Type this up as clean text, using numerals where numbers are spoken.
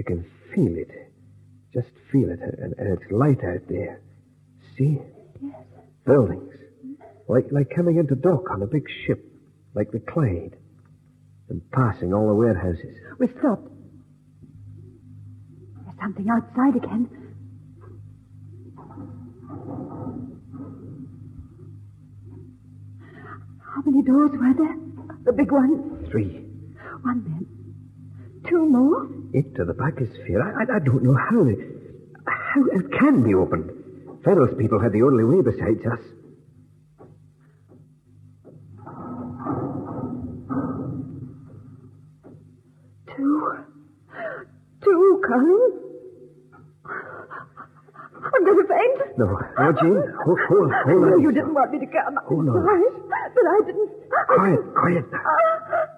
You can feel it. Just feel it. And it's light out there. See? Yes. Buildings. Like coming into dock on a big ship. Like the Clyde. And passing all the warehouses. We stopped. There's something outside again. How many doors were there? The big ones? 3. One then. 2 more? Into the biosphere. I don't know how it can be opened. Ferrell's people had the only way besides us. Two, Colin. I'm going to faint. No, Jane. Hold on. You didn't want me to come. Hold on. Right, but I didn't. Quiet now.